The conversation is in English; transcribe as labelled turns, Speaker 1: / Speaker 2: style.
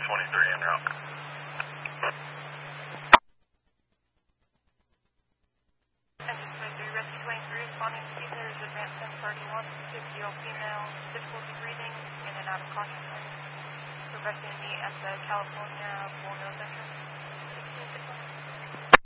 Speaker 1: en route.
Speaker 2: Engine 23, Rescue 23, responding to there's advanced 1031, 50-year-old female, difficulty breathing, in and out of consciousness. Requesting to meet at the California Bull Nose entrance. 1661.